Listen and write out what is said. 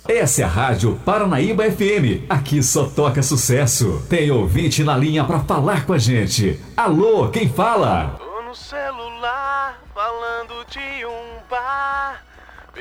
Essa é a Rádio Paranaíba FM. Aqui só toca sucesso. Tem ouvinte na linha pra falar com a gente. Alô, quem fala? Tô no celular falando de um bar